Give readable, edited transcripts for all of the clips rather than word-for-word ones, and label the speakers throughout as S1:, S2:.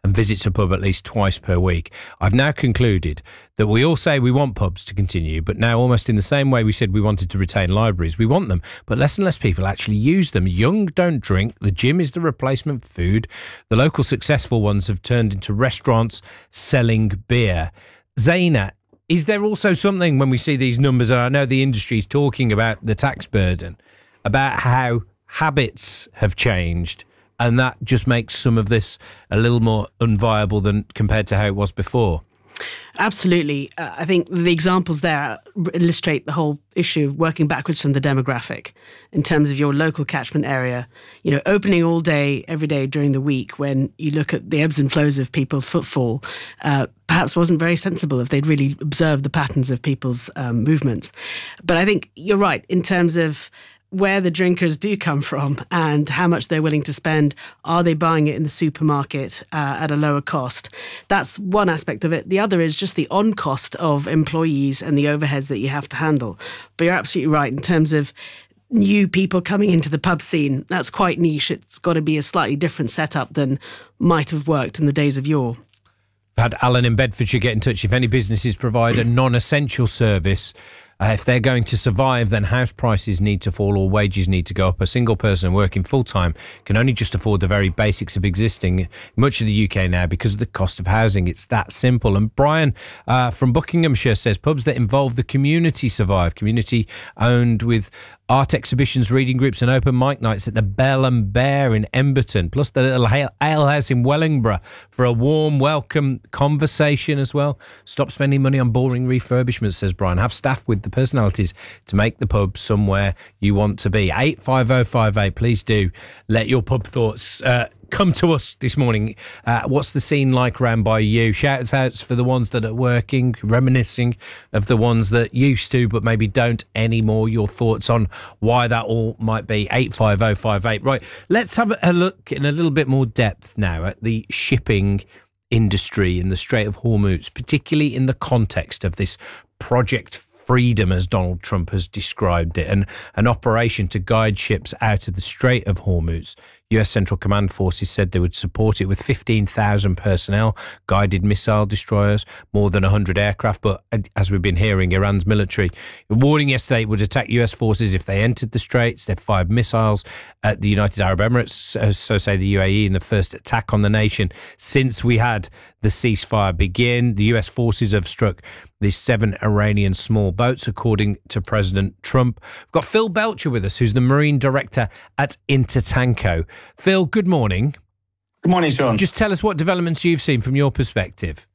S1: and visits a pub at least twice per week. I've now concluded that we all say we want pubs to continue, but now almost in the same way we said we wanted to retain libraries, we want them, but less and less people actually use them. Young don't drink. The gym is the replacement food. The local successful ones have turned into restaurants selling beer. Zaina, is there also something when we see these numbers, and I know the industry is talking about the tax burden, about how habits have changed, and that just makes some of this a little more unviable than compared to how it was before?
S2: Absolutely. I think the examples there illustrate the whole issue of working backwards from the demographic in terms of your local catchment area, opening all day, every day during the week when you look at the ebbs and flows of people's footfall, perhaps wasn't very sensible if they'd really observed the patterns of people's movements. But I think you're right in terms of where the drinkers do come from and how much they're willing to spend. Are they buying it in the supermarket at a lower cost? That's one aspect of it. The other is just the on cost of employees and the overheads that you have to handle. But you're absolutely right in terms of new people coming into the pub scene. That's quite niche. It's got to be a slightly different setup than might have worked in the days of yore.
S1: I've had Alan in Bedfordshire get in touch. If any businesses provide a non-essential service, if they're going to survive, then house prices need to fall or wages need to go up. A single person working full-time can only just afford the very basics of existing much of the UK now because of the cost of housing. It's that simple. And Brian from Buckinghamshire says pubs that involve the community survive. Community owned, with art exhibitions, reading groups and open mic nights at the Bell and Bear in Emberton, plus the little alehouse in Wellingborough for a warm welcome conversation as well. Stop spending money on boring refurbishments, says Brian. Have staff with the personalities to make the pub somewhere you want to be. 85058, please do let your pub thoughts come to us this morning. What's the scene like round by you? Shout outs for the ones that are working, reminiscing of the ones that used to but maybe don't anymore. Your thoughts on why that all might be. 85058. Right, let's have a look in a little bit more depth now at the shipping industry in the Strait of Hormuz, particularly in the context of this Project Freedom, as Donald Trump has described it, and an operation to guide ships out of the Strait of Hormuz. US Central Command Forces said they would support it with 15,000 personnel, guided missile destroyers, more than 100 aircraft. But as we've been hearing, Iran's military warning yesterday it would attack US forces if they entered the Straits. They've fired missiles at the United Arab Emirates, so say the UAE, in the first attack on the nation since we had the ceasefire begin. The US forces have struck these 7 Iranian small boats, according to President Trump. We've got Phil Belcher with us, who's the Marine Director at Intertanko. Phil, good morning.
S3: Good morning, Sean.
S1: Just tell us what developments you've seen from your perspective.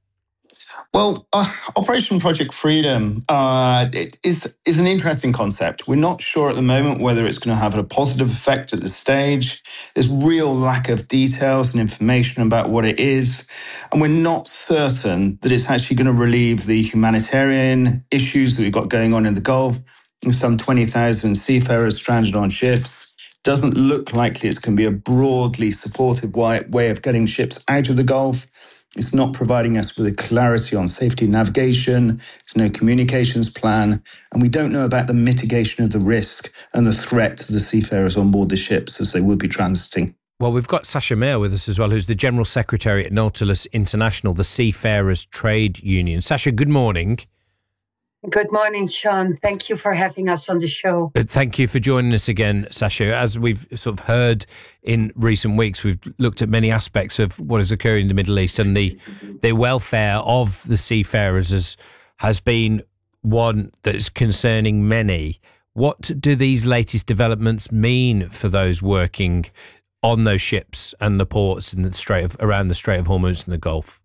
S3: Well, Operation Project Freedom is an interesting concept. We're not sure at the moment whether it's going to have a positive effect at this stage. There's real lack of details and information about what it is. And we're not certain that it's actually going to relieve the humanitarian issues that we've got going on in the Gulf, with some 20,000 seafarers stranded on ships. Doesn't look likely it's going to be a broadly supportive way of getting ships out of the Gulf. It's not providing us with a clarity on safety navigation. There's no communications plan. And we don't know about the mitigation of the risk and the threat to the seafarers on board the ships as they will be transiting.
S1: Well, we've got Sasha Mayer with us as well, who's the General Secretary at Nautilus International, the Seafarers Trade Union. Sasha, good morning.
S4: Good morning, Sean. Thank you for having us on the show.
S1: Thank you for joining us again, Sasha. As we've sort of heard in recent weeks, we've looked at many aspects of what is occurring in the Middle East, and the welfare of the seafarers has been one that is concerning many. What do these latest developments mean for those working on those ships and the ports in the around the Strait of Hormuz and the Gulf?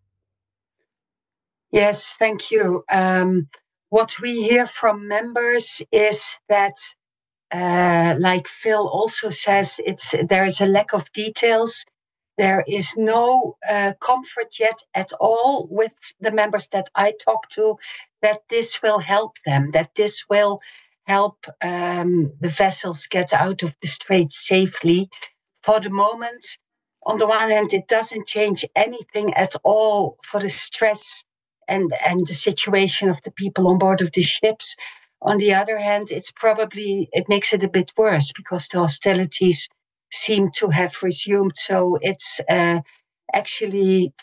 S4: Yes, thank you. What we hear from members is that, like Phil also says, there is a lack of details. There is no comfort yet at all with the members that I talk to that this will help them, that this will help the vessels get out of the strait safely. For the moment, on the one hand, it doesn't change anything at all for the stress and the situation of the people on board of the ships. On the other hand, it makes it a bit worse because the hostilities seem to have resumed. So it's actually